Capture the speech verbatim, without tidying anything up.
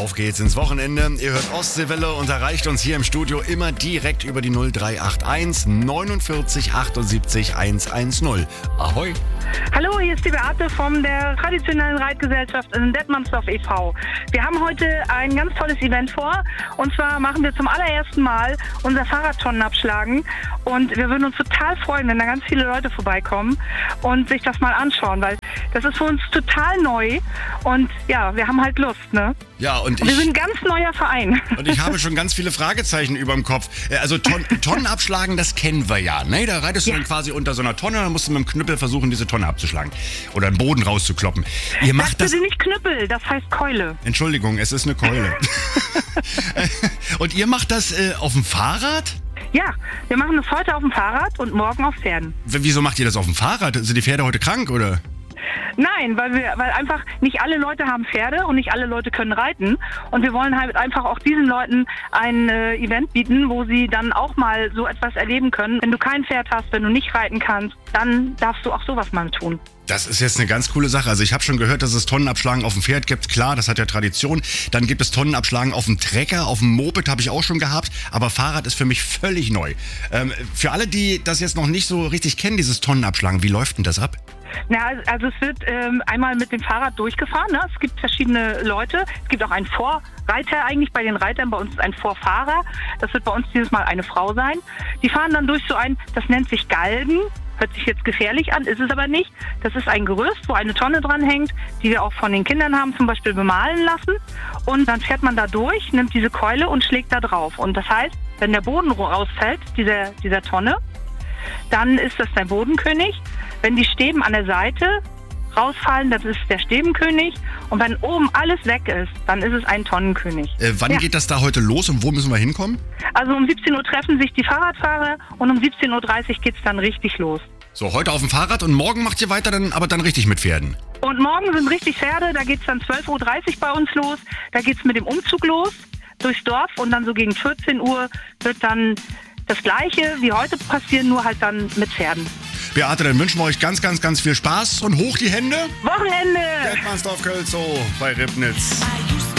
Auf geht's ins Wochenende. Ihr hört Ostseewelle und erreicht uns hier im Studio immer direkt über die null drei acht eins neunundvierzig achtundsiebzig hundertzehn. Ahoi. Hallo, hier ist die Beate von der traditionellen Reitgesellschaft in Detmandsdorf e V Wir haben heute ein ganz tolles Event vor. Und zwar machen wir zum allerersten Mal unser Fahrradtonnen abschlagen. Und wir würden uns total freuen, wenn da ganz viele Leute vorbeikommen und sich das mal anschauen, weil das ist für uns total neu. Und ja, wir haben halt Lust, ne? Ja, und wir ich, sind ein ganz neuer Verein. Und ich habe schon ganz viele Fragezeichen über dem Kopf. Also Ton, Tonnen abschlagen, das kennen wir ja. Ne? Da reitest du Ja. dann quasi unter so einer Tonne, dann musst du mit dem Knüppel versuchen, diese Tonne abzuschlagen. Oder den Boden rauszukloppen. Ihr Sag macht das... bitte nicht Knüppel, das heißt Keule. Entschuldigung, es ist eine Keule. Und ihr macht das äh, auf dem Fahrrad? Ja, wir machen das heute auf dem Fahrrad und morgen auf Pferden. W- Wieso macht ihr das auf dem Fahrrad? Sind die Pferde heute krank, oder? Nein, weil wir, weil einfach nicht alle Leute haben Pferde und nicht alle Leute können reiten. Und wir wollen halt einfach auch diesen Leuten ein äh, Event bieten, wo sie dann auch mal so etwas erleben können. Wenn du kein Pferd hast, wenn du nicht reiten kannst, dann darfst du auch sowas mal tun. Das ist jetzt eine ganz coole Sache. Also ich habe schon gehört, dass es Tonnenabschlagen auf dem Pferd gibt. Klar, das hat ja Tradition. Dann gibt es Tonnenabschlagen auf dem Trecker, auf dem Moped habe ich auch schon gehabt. Aber Fahrrad ist für mich völlig neu. Ähm, für alle, die das jetzt noch nicht so richtig kennen, dieses Tonnenabschlagen, wie läuft denn das ab? Na, also es wird ähm, einmal mit dem Fahrrad durchgefahren. Ne? Es gibt verschiedene Leute. Es gibt auch einen Vorreiter eigentlich bei den Reitern. Bei uns ist ein Vorfahrer. Das wird bei uns dieses Mal eine Frau sein. Die fahren dann durch so ein, das nennt sich Galgen. Hört sich jetzt gefährlich an, ist es aber nicht. Das ist ein Gerüst, wo eine Tonne dran hängt, die wir auch von den Kindern haben zum Beispiel bemalen lassen. Und dann fährt man da durch, nimmt diese Keule und schlägt da drauf. Und das heißt, wenn der Boden rausfällt, dieser, dieser Tonne, dann ist das der Bodenkönig. Wenn die Stäben an der Seite rausfallen, das ist der Stäbenkönig. Und wenn oben alles weg ist, dann ist es ein Tonnenkönig. Äh, wann Ja. geht das da heute los und wo müssen wir hinkommen? Also um siebzehn Uhr treffen sich die Fahrradfahrer und um siebzehn Uhr dreißig geht es dann richtig los. So, heute auf dem Fahrrad und morgen macht ihr weiter, dann, aber dann richtig mit Pferden. Und morgen sind richtig Pferde, da geht es dann zwölf Uhr dreißig bei uns los. Da geht es mit dem Umzug los durchs Dorf und dann so gegen vierzehn Uhr wird dann das Gleiche wie heute passieren, nur halt dann mit Pferden. Beate, dann wünschen wir euch ganz, ganz, ganz viel Spaß und hoch die Hände. Wochenende! Detmandsdorf Köln Zoo bei Ribnitz.